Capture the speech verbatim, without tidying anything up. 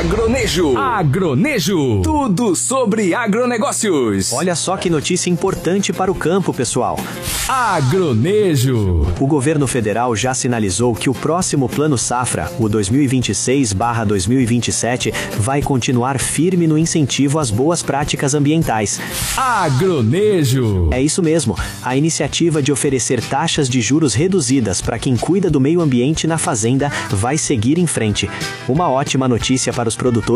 Agronejo. Agronejo. Tudo sobre agronegócios. Olha só que notícia importante para o campo, pessoal. Agronejo. O governo federal já sinalizou que o próximo Plano Safra, o dois mil e vinte e seis barra dois mil e vinte e sete, vai continuar firme no incentivo às boas práticas ambientais. Agronejo. É isso mesmo. A iniciativa de oferecer taxas de juros reduzidas para quem cuida do meio ambiente na fazenda vai seguir em frente. Uma ótima notícia para os produtores